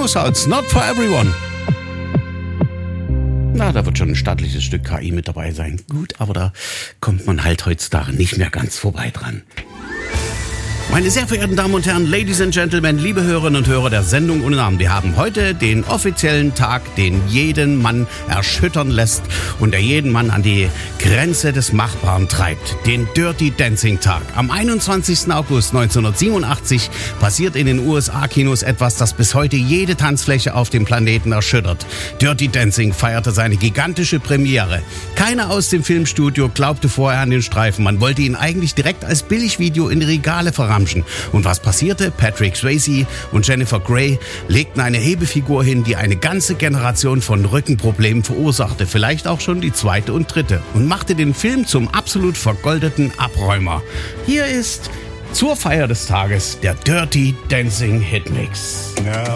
Emo-Sounds, not for everyone. Na, da wird schon ein stattliches Stück KI mit dabei sein. Gut, aber da kommt man halt heutzutage nicht mehr ganz vorbei dran. Meine sehr verehrten Damen und Herren, Ladies and Gentlemen, liebe Hörerinnen und Hörer der Sendung ohne Namen, wir haben heute den offiziellen Tag, den jeden Mann erschüttern lässt und der jeden Mann an die Grenze des Machbaren treibt. Den Dirty Dancing Tag. Am 21. August 1987 passiert in den USA-Kinos etwas, das bis heute jede Tanzfläche auf dem Planeten erschüttert. Dirty Dancing feierte seine gigantische Premiere. Keiner aus dem Filmstudio glaubte vorher an den Streifen. Man wollte ihn eigentlich direkt als Billigvideo in die Regale verramschen. Und was passierte? Patrick Swayze und Jennifer Grey legten eine Hebefigur hin, die eine ganze Generation von Rückenproblemen verursachte, vielleicht auch schon die zweite und dritte, und machte den Film zum absolut vergoldeten Abräumer. Hier ist zur Feier des Tages der Dirty Dancing Hitmix. Ja.